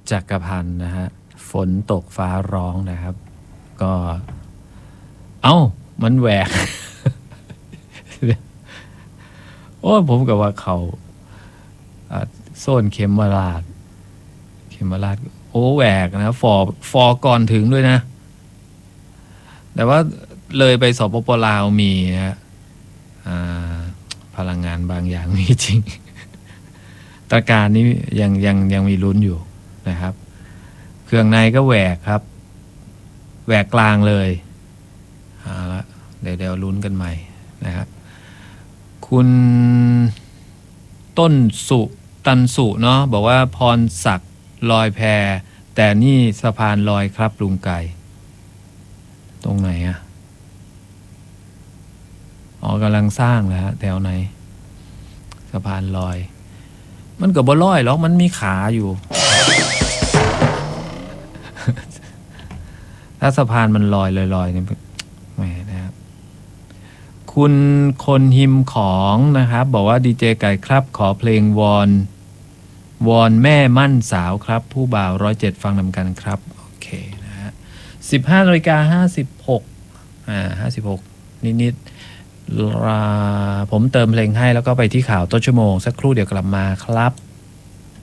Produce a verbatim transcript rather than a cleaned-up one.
จักรพันธ์นะฮะฝนตกฟ้าร้องนะครับ ก็ เอ้ามันแหวก โอ้ผมกับว่าเขาโซนเข็มมาลาดเข็มมาลาดโอ้แหวกนะฟอฟอก่อนถึงด้วยนะ แต่ว่าเลยไปสปปลาวมีนะฮะพลังงานบางอย่างมีจริง ตราการนี้ยังยังยังมีลุ้นอยู่นะครับ เครื่องในก็แหวกครับแหวกกลางเลยเอาละเดี๋ยวเดี๋ยวลุ้นกันใหม่นะครับคุณต้นสุตันสุเนาะบอกว่าพรศักดิ์ลอยแพแต่นี่สะพานลอยครับลุงไก่ตรงไหนอะอ๋อกำลังสร้างแล้วแถวไหนสะพานลอยมันก็บ่ลอยหรอกมันมีขาอยู่ ถ้าสะพานมันลอยลอยๆเนี่ยแหมนะครับคุณคนหิมของนะครับบอกว่าดีเจไก่ครับขอเพลงวอนวอนแม่มั่นสาวครับผู้บ่าวร้อยเจ็ดฟังนำกันครับโอเคนะฮะสิบห้านาฬิกาห้าสิบหกอ่าห้าสิบหกนิดๆผมเติมเพลงให้แล้วก็ไปที่ข่าวต้นชั่วโมงสักครู่เดี๋ยวกลับมาครับ